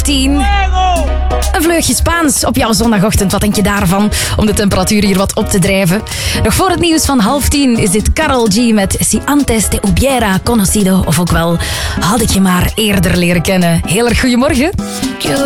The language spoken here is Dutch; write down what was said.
10. Een vleugje Spaans op jouw zondagochtend. Wat denk je daarvan? Om de temperatuur hier wat op te drijven. Nog voor het nieuws van 9:30 is dit Karol G met Si antes te hubiera conocido. Of ook wel, had ik je maar eerder leren kennen. Heel erg goedemorgen.